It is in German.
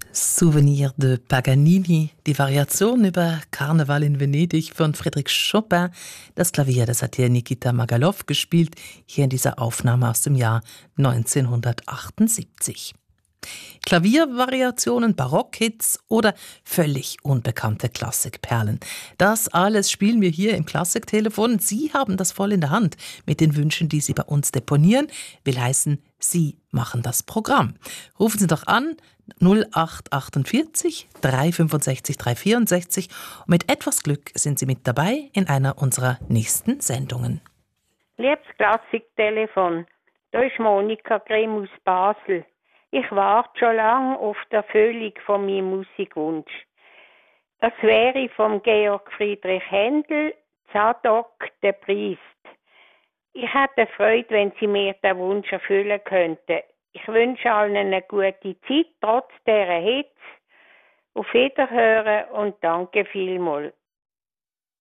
Souvenir de Paganini, die Variation über Karneval in Venedig von Frédéric Chopin. Das Klavier, das hat hier Nikita Magalow gespielt, hier in dieser Aufnahme aus dem Jahr 1978. Klaviervariationen, Barockhits oder völlig unbekannte Klassikperlen. Das alles spielen wir hier im Klassiktelefon. Sie haben das voll in der Hand mit den Wünschen, die Sie bei uns deponieren. Will heißen, Sie machen das Programm. Rufen Sie doch an 0848 365 364 und mit etwas Glück sind Sie mit dabei in einer unserer nächsten Sendungen. Liebes Klassiktelefon, da ist Monika Grimm aus Basel. Ich warte schon lange auf die Erfüllung von meinem Musikwunsch. Das wäre vom Georg Friedrich Händel, Zadok, der Priest. Ich hätte Freude, wenn Sie mir den Wunsch erfüllen könnten. Ich wünsche allen eine gute Zeit, trotz dieser Hitze. Auf Wiederhören und danke vielmals.